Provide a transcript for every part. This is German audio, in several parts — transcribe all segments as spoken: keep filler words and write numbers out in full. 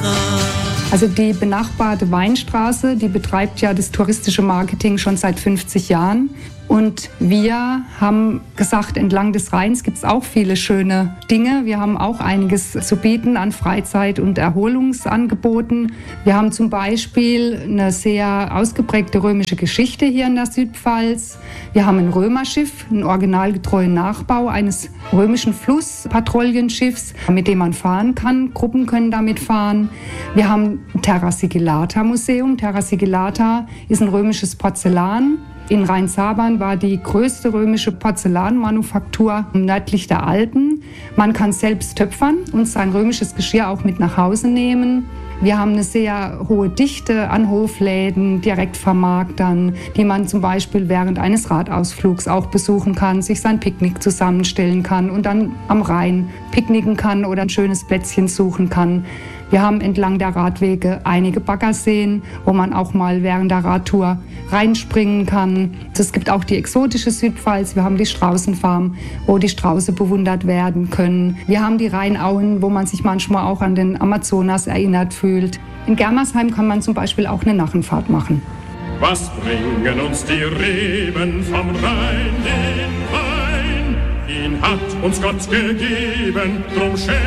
Also die benachbarte Weinstraße, die betreibt ja das touristische Marketing schon seit fünfzig Jahren. Und wir haben gesagt, entlang des Rheins gibt es auch viele schöne Dinge. Wir haben auch einiges zu bieten an Freizeit- und Erholungsangeboten. Wir haben zum Beispiel eine sehr ausgeprägte römische Geschichte hier in der Südpfalz. Wir haben ein Römerschiff, einen originalgetreuen Nachbau eines römischen Flusspatrouillenschiffs, mit dem man fahren kann. Gruppen können damit fahren. Wir haben ein Terra Sigillata Museum. Terra Sigillata ist ein römisches Porzellan. In Rheinsabern war die größte römische Porzellanmanufaktur nördlich der Alpen. Man kann selbst töpfern und sein römisches Geschirr auch mit nach Hause nehmen. Wir haben eine sehr hohe Dichte an Hofläden, Direktvermarktern, die man zum Beispiel während eines Radausflugs auch besuchen kann, sich sein Picknick zusammenstellen kann und dann am Rhein picknicken kann oder ein schönes Plätzchen suchen kann. Wir haben entlang der Radwege einige Baggerseen, wo man auch mal während der Radtour reinspringen kann. Es gibt auch die exotische Südpfalz. Wir haben die Straußenfarm, wo die Strauße bewundert werden können. Wir haben die Rheinauen, wo man sich manchmal auch an den Amazonas erinnert fühlt. In Germersheim kann man zum Beispiel auch eine Nachenfahrt machen. Was bringen uns die Reben vom Rhein, den Wein? Ihn hat uns Gott gegeben, drum schenket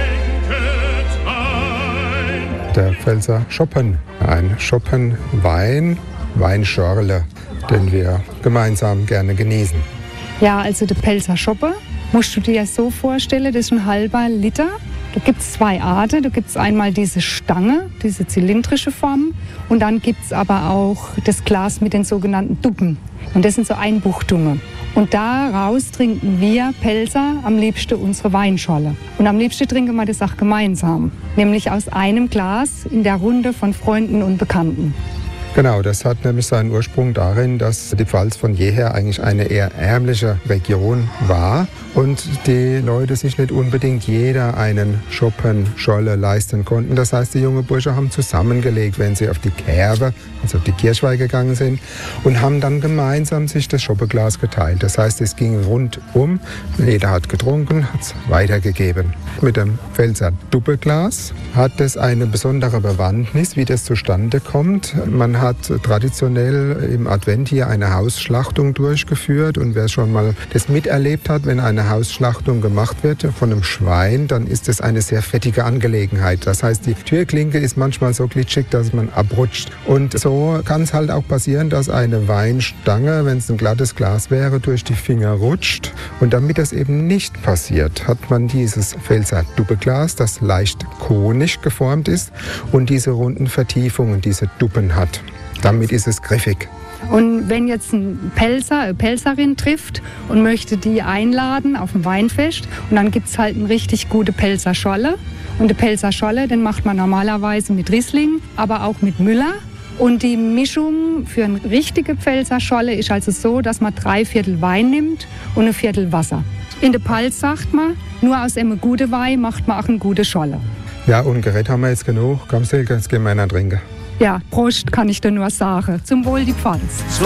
ein. Der Pfälzer Schoppen, ein Schoppenwein, Weinschorle, den wir gemeinsam gerne genießen. Ja, also der Pfälzer Schoppe musst du dir so vorstellen, das ist ein halber Liter. Da gibt es zwei Arten. Da gibt es einmal diese Stange, diese zylindrische Form. Und dann gibt es aber auch das Glas mit den sogenannten Duppen. Und das sind so Einbuchtungen. Und daraus trinken wir Pfälzer am liebsten unsere Weinschorle. Und am liebsten trinken wir das auch gemeinsam. Nämlich aus einem Glas in der Runde von Freunden und Bekannten. Genau, das hat nämlich seinen Ursprung darin, dass die Pfalz von jeher eigentlich eine eher ärmliche Region war und die Leute sich nicht unbedingt jeder einen Schoppen, Scholle leisten konnten. Das heißt, die jungen Burschen haben zusammengelegt, wenn sie auf die Kerbe, also auf die Kirchweih gegangen sind und haben dann gemeinsam sich das Schoppeglas geteilt. Das heißt, es ging rundum, jeder hat getrunken, hat es weitergegeben. Mit dem Pfälzer Duppeglas hat es eine besondere Bewandtnis, wie das zustande kommt. Man hat traditionell im Advent hier eine Hausschlachtung durchgeführt und wer schon mal das miterlebt hat, wenn eine Hausschlachtung gemacht wird von einem Schwein, dann ist es eine sehr fettige Angelegenheit. Das heißt, die Türklinke ist manchmal so glitschig, dass man abrutscht. Und so kann es halt auch passieren, dass eine Weinstange, wenn es ein glattes Glas wäre, durch die Finger rutscht. Und damit das eben nicht passiert, hat man dieses Pfälzer Duppeglas, das leicht konisch geformt ist und diese runden Vertiefungen, diese Duppen hat. Damit ist es griffig. Und wenn jetzt ein Pelzer, eine Pelzerin trifft und möchte die einladen auf ein Weinfest und dann gibt es halt eine richtig gute Pelzer Scholle. Und die Pelzer Scholle, den macht man normalerweise mit Riesling, aber auch mit Müller. Und die Mischung für eine richtige Pelzer Scholle ist also so, dass man drei Viertel Wein nimmt und ein Viertel Wasser. In der Pfalz sagt man, nur aus einem guten Wein macht man auch eine gute Scholle. Ja, und Gerät haben wir jetzt genug. Komm, Silke, jetzt gehen wir einen trinken. Ja, Prost kann ich dir nur sagen. Zum Wohl die Pfalz. Zum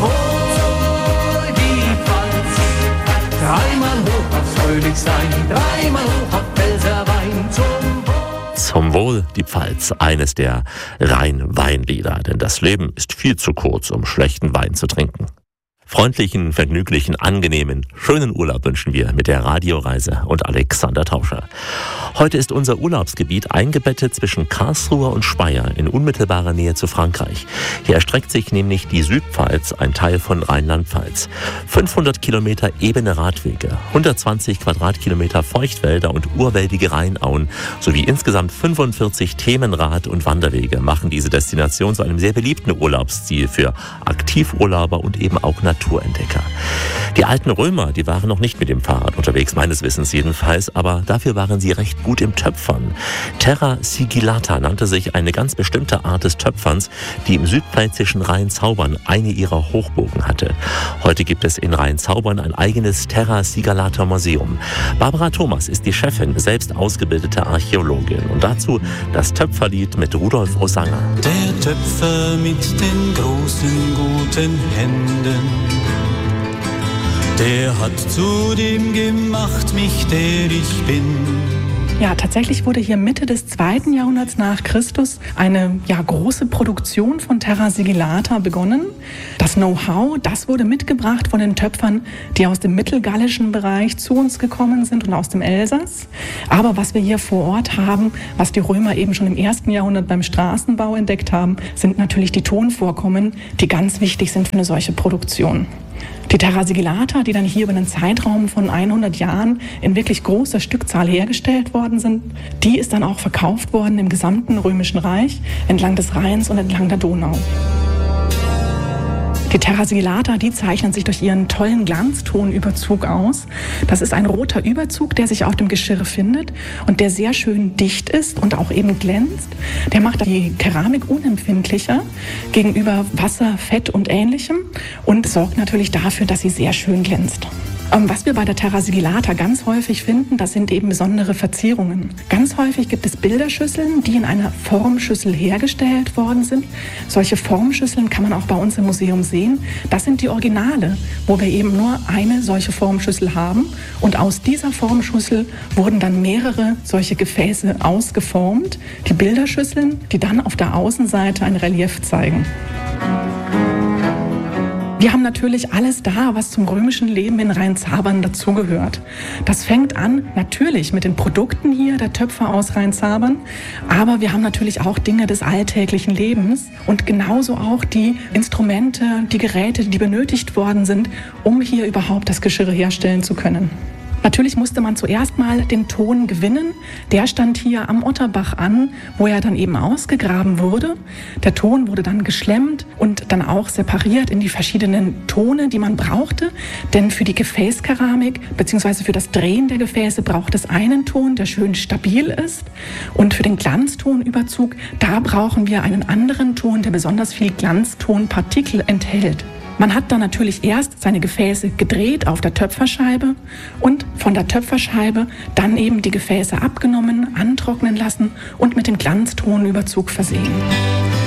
Wohl die Pfalz. Dreimal hoch auf Fröhlichsein, dreimal hoch auf Pfälzer Wein. Zum Wohl. Zum Wohl die Pfalz, eines der Rhein-Wein-Lieder. Denn das Leben ist viel zu kurz, um schlechten Wein zu trinken. Freundlichen, vergnüglichen, angenehmen, schönen Urlaub wünschen wir mit der Radioreise und Alexander Tauscher. Heute ist unser Urlaubsgebiet eingebettet zwischen Karlsruhe und Speyer in unmittelbarer Nähe zu Frankreich. Hier erstreckt sich nämlich die Südpfalz, ein Teil von Rheinland-Pfalz. fünfhundert Kilometer ebene Radwege, hundertzwanzig Quadratkilometer Feuchtwälder und urwäldige Rheinauen sowie insgesamt fünfundvierzig Themenrad- und Wanderwege machen diese Destination zu einem sehr beliebten Urlaubsziel für Aktivurlauber und eben auch Naturentdecker. Die alten Römer, die waren noch nicht mit dem Fahrrad unterwegs, meines Wissens jedenfalls, aber dafür waren sie recht gut im Töpfern. Terra Sigillata nannte sich eine ganz bestimmte Art des Töpferns, die im südpfälzischen Rheinzaubern eine ihrer Hochburgen hatte. Heute gibt es in Rheinzaubern ein eigenes Terra Sigillata Museum. Barbara Thomas ist die Chefin, selbst ausgebildete Archäologin. Und dazu das Töpferlied mit Rudolf Osanger. Der Töpfer mit den großen guten Händen, der hat zu dem gemacht mich, der ich bin. Ja, tatsächlich wurde hier Mitte des zweiten Jahrhunderts nach Christus eine ja, große Produktion von Terra Sigillata begonnen. Das Know-how, das wurde mitgebracht von den Töpfern, die aus dem mittelgallischen Bereich zu uns gekommen sind und aus dem Elsass. Aber was wir hier vor Ort haben, was die Römer eben schon im ersten Jahrhundert beim Straßenbau entdeckt haben, sind natürlich die Tonvorkommen, die ganz wichtig sind für eine solche Produktion. Die Terra Sigillata, die dann hier über einen Zeitraum von hundert Jahren in wirklich großer Stückzahl hergestellt worden sind, die ist dann auch verkauft worden im gesamten Römischen Reich, entlang des Rheins und entlang der Donau. Die Terra Sigillata, die zeichnen sich durch ihren tollen Glanztonüberzug aus. Das ist ein roter Überzug, der sich auf dem Geschirr findet und der sehr schön dicht ist und auch eben glänzt. Der macht die Keramik unempfindlicher gegenüber Wasser, Fett und Ähnlichem und sorgt natürlich dafür, dass sie sehr schön glänzt. Was wir bei der Terra Sigillata ganz häufig finden, das sind eben besondere Verzierungen. Ganz häufig gibt es Bilderschüsseln, die in einer Formschüssel hergestellt worden sind. Solche Formschüsseln kann man auch bei uns im Museum sehen. Das sind die Originale, wo wir eben nur eine solche Formschüssel haben. Und aus dieser Formschüssel wurden dann mehrere solche Gefäße ausgeformt. Die Bilderschüsseln, die dann auf der Außenseite ein Relief zeigen. Wir haben natürlich alles da, was zum römischen Leben in Rheinzabern dazugehört. Das fängt an natürlich mit den Produkten hier der Töpfer aus Rheinzabern, aber wir haben natürlich auch Dinge des alltäglichen Lebens und genauso auch die Instrumente, die Geräte, die benötigt worden sind, um hier überhaupt das Geschirr herstellen zu können. Natürlich musste man zuerst mal den Ton gewinnen. Der stand hier am Otterbach an, wo er dann eben ausgegraben wurde. Der Ton wurde dann geschlemmt und dann auch separiert in die verschiedenen Tone, die man brauchte. Denn für die Gefäßkeramik bzw. für das Drehen der Gefäße braucht es einen Ton, der schön stabil ist. Und für den Glanztonüberzug, da brauchen wir einen anderen Ton, der besonders viel Glanztonpartikel enthält. Man hat dann natürlich erst seine Gefäße gedreht auf der Töpferscheibe und von der Töpferscheibe dann eben die Gefäße abgenommen, antrocknen lassen und mit dem Glanztonüberzug versehen.